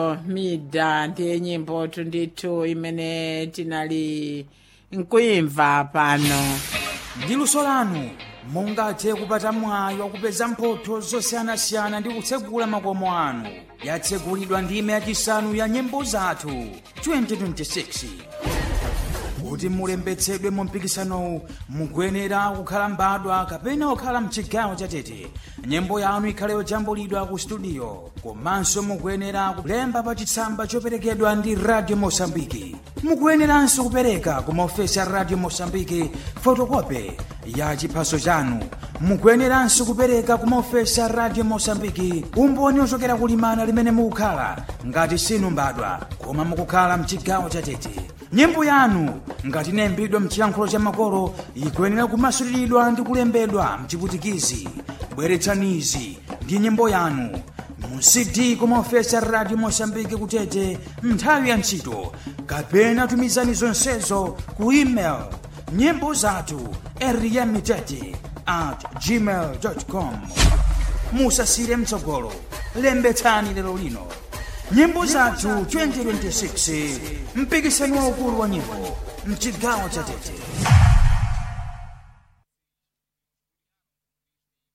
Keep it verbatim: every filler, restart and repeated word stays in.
mida ndiye nyimbo tunditu imene tinali nkuimva pano. Ndi luso lanu mungathe kupata mwayi wakupeza mphotho zosiyanasiyana ndi kutsegula makomo anu. Yatsegulidwa ndime yachisanu ya nyimbo zathu twenty twenty-six. Kuti mulembetsedwe mu mpikisanowu mukuyenera kukhala mbadwa kapena kukhala mchigawo cha Tete. Nyimbo yanu ikhale yojambulidwa ku studio. Komanso mukuyenera kulemba pa chitsamba choperekedwa ndi Radio Mosambiki. Mukuyeneranso kupereka ku maofesi a Radio Mosambiki fotokopi ya chiphaso chanu. Mukuyeneranso kupereka ku maofesi a Radio Mosambiki umboni ochokera kulimana limene mukukhala ngati sinu mbadwa koma mukukhala mchigawo cha Tete. Nyimbo yanu ngati inaimbidwa mchiyankhulo cha makolo ikuyenera kumasuliridwa ndi kulembedwa mchiputikizi. Bweretsanizi ndi nyimbo yanu mu C D ku maofesi a Radio Mosambiki ku Tete nthawi ya ntchito, kapena tumizani zonsezo ku email nyimbo zathu eriyamitete at gmail dot com. Musasire mtsogolo, lembetsani lero lino. Nyimbo zathu twenty twenty-six, mpikisano waukulu wa nyimbo mchigawo cha Tete.